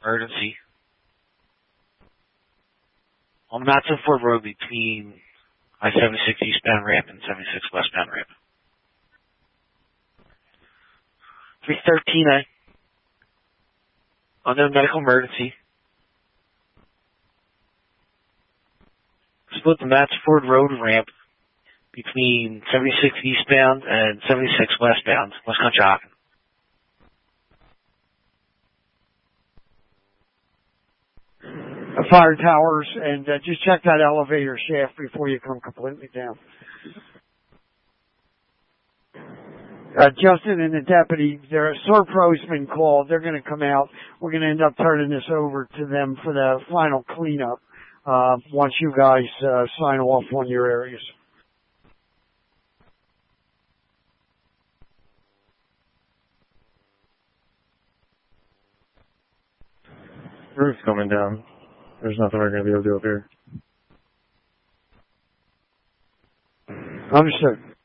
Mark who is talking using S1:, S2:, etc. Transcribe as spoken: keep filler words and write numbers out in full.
S1: emergency on Matson Ford Road between I seventy-six eastbound ramp and seventy-six westbound ramp. three thirteen A, under medical emergency. Split the Matson Ford Road ramp between seventy-six eastbound and seventy-six westbound, West Conshohocken.
S2: Fire towers, and uh, just check that elevator shaft before you come completely down. Uh, Justin and the deputy, their Serpro's been called. They're going to come out. We're going to end up turning this over to them for the final cleanup uh, once you guys uh, sign off on your areas.
S3: Roof's coming down. There's nothing we're going to be able to do up here.
S2: Understood.